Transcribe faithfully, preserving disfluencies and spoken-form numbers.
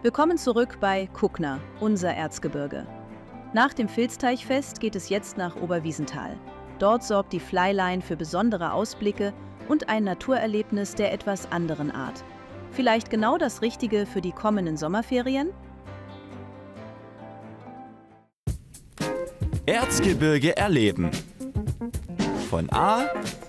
Willkommen zurück bei Kuckner, unser Erzgebirge. Nach dem Filzteichfest geht es jetzt nach Oberwiesenthal. Dort sorgt die Flyline für besondere Ausblicke und ein Naturerlebnis der etwas anderen Art. Vielleicht genau das Richtige für die kommenden Sommerferien? Erzgebirge erleben. Von A